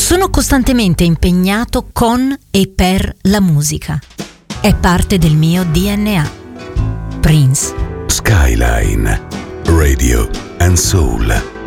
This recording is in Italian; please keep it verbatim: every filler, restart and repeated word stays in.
Sono costantemente impegnato con e per la musica. È parte del mio D N A. Prince. Skyline Radio and Soul.